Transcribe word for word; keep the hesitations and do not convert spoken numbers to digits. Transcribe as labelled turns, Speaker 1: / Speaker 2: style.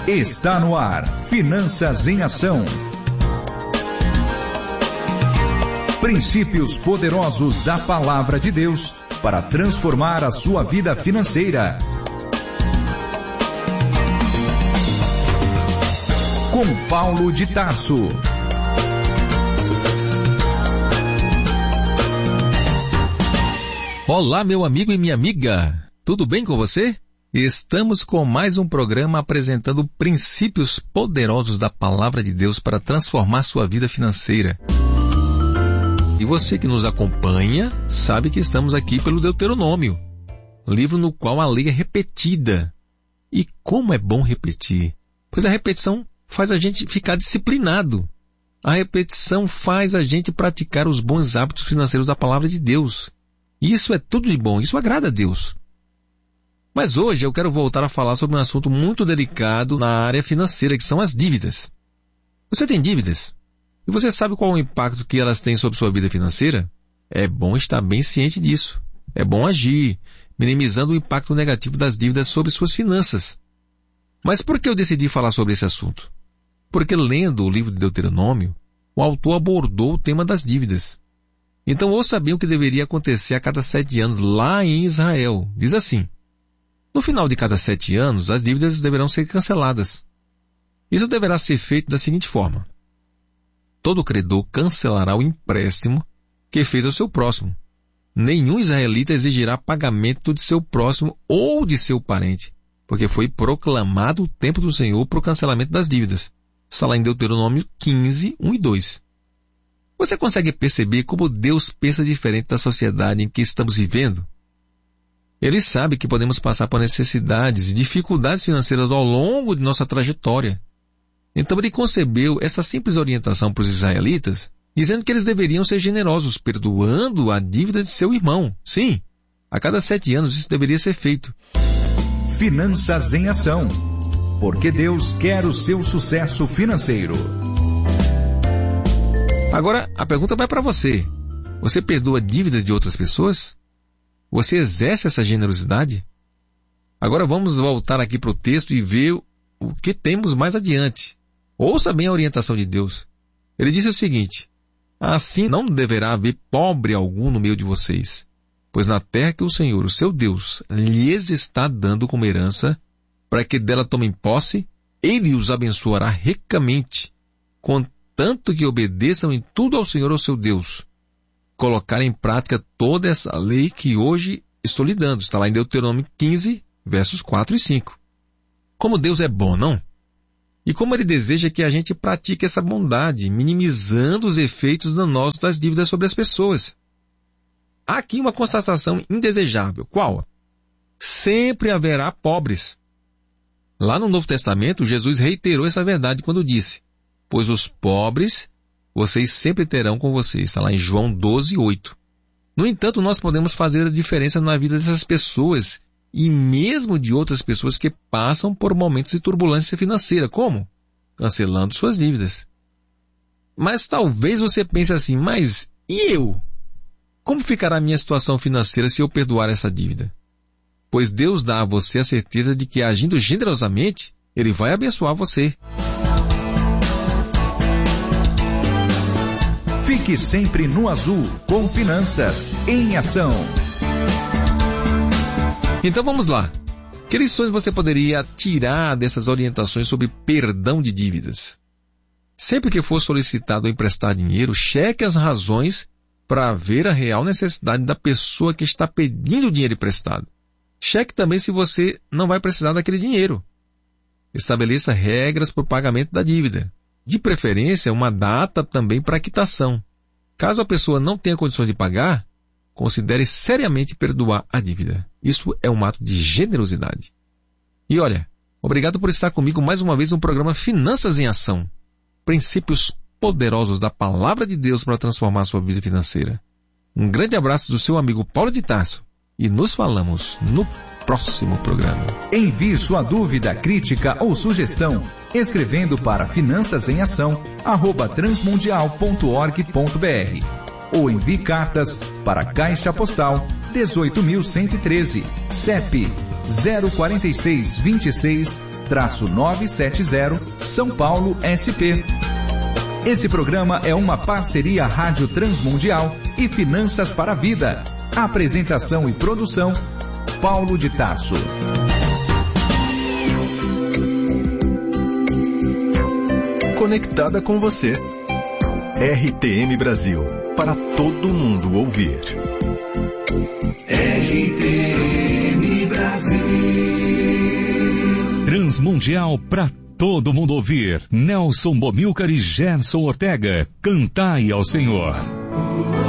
Speaker 1: Está no ar, Finanças em Ação. Princípios poderosos da Palavra de Deus para transformar a sua vida financeira. Com Paulo de Tarso.
Speaker 2: Olá, meu amigo e minha amiga. Tudo bem com você? Estamos com mais um programa apresentando princípios poderosos da Palavra de Deus para transformar sua vida financeira. E você que nos acompanha sabe que estamos aqui pelo Deuteronômio, livro no qual a lei é repetida. E como é bom repetir, pois a repetição faz a gente ficar disciplinado. A repetição faz a gente praticar os bons hábitos financeiros da Palavra de Deus. Isso é tudo de bom, isso agrada a Deus. Mas hoje eu quero voltar a falar sobre um assunto muito delicado na área financeira, que são as dívidas. Você tem dívidas? E você sabe qual é o impacto que elas têm sobre sua vida financeira? É bom estar bem ciente disso. É bom agir, minimizando o impacto negativo das dívidas sobre suas finanças. Mas por que eu decidi falar sobre esse assunto? Porque lendo o livro de Deuteronômio, o autor abordou o tema das dívidas. Então ouça bem o que deveria acontecer a cada sete anos lá em Israel. Diz assim: no final de cada sete anos, as dívidas deverão ser canceladas. Isso deverá ser feito da seguinte forma: todo credor cancelará o empréstimo que fez ao seu próximo. Nenhum israelita exigirá pagamento de seu próximo ou de seu parente, porque foi proclamado o tempo do Senhor para o cancelamento das dívidas. Está lá em Deuteronômio quinze, um e dois. Você consegue perceber como Deus pensa diferente da sociedade em que estamos vivendo? Ele sabe que podemos passar por necessidades e dificuldades financeiras ao longo de nossa trajetória. Então ele concebeu essa simples orientação para os israelitas, dizendo que eles deveriam ser generosos, perdoando a dívida de seu irmão. Sim, a cada sete anos isso deveria ser feito.
Speaker 1: Finanças em Ação. Porque Deus quer o seu sucesso financeiro.
Speaker 2: Agora, a pergunta vai para você. Você perdoa dívidas de outras pessoas? Você exerce essa generosidade? Agora vamos voltar aqui para o texto e ver o que temos mais adiante. Ouça bem a orientação de Deus. Ele disse o seguinte: assim não deverá haver pobre algum no meio de vocês, pois na terra que o Senhor, o seu Deus, lhes está dando como herança, para que dela tomem posse, ele os abençoará ricamente, contanto que obedeçam em tudo ao Senhor, o seu Deus. Colocar em prática toda essa lei que hoje estou lhe dando. Está lá em Deuteronômio quinze, versos quatro e cinco. Como Deus é bom, não? E como Ele deseja que a gente pratique essa bondade, minimizando os efeitos danosos das dívidas sobre as pessoas. Há aqui uma constatação indesejável. Qual? Sempre haverá pobres. Lá no Novo Testamento, Jesus reiterou essa verdade quando disse: pois os pobres vocês sempre terão com vocês. Está lá em João doze, oito. No entanto, nós podemos fazer a diferença na vida dessas pessoas e mesmo de outras pessoas que passam por momentos de turbulência financeira. Como? Cancelando suas dívidas. Mas talvez você pense assim: mas e eu? Como ficará a minha situação financeira se eu perdoar essa dívida? Pois Deus dá a você a certeza de que, agindo generosamente, Ele vai abençoar você.
Speaker 1: Fique sempre no azul com Finanças em Ação.
Speaker 2: Então vamos lá. Que lições você poderia tirar dessas orientações sobre perdão de dívidas? Sempre que for solicitado ou emprestar dinheiro, cheque as razões para ver a real necessidade da pessoa que está pedindo o dinheiro emprestado. Cheque também se você não vai precisar daquele dinheiro. Estabeleça regras para o pagamento da dívida. De preferência, uma data também para a quitação. Caso a pessoa não tenha condições de pagar, considere seriamente perdoar a dívida. Isso é um ato de generosidade. E olha, obrigado por estar comigo mais uma vez no programa Finanças em Ação. Princípios poderosos da Palavra de Deus para transformar a sua vida financeira. Um grande abraço do seu amigo Paulo de Tarso. E nos falamos no próximo programa.
Speaker 1: Envie sua dúvida, crítica ou sugestão escrevendo para finanças em ação arroba transmundial ponto org ponto br ou envie cartas para Caixa Postal dezoito mil cento e treze, C E P zero quatro seis, vinte e seis, novecentos e setenta, São Paulo, S P. Esse programa é uma parceria Rádio Transmundial e Finanças para a Vida. Apresentação e produção, Paulo de Tarso.
Speaker 3: Conectada com você. R T M Brasil, para todo mundo ouvir.
Speaker 4: R T M Brasil.
Speaker 5: Transmundial para todo mundo ouvir. Nelson Bomilcar e Gerson Ortega. Cantai ao Senhor.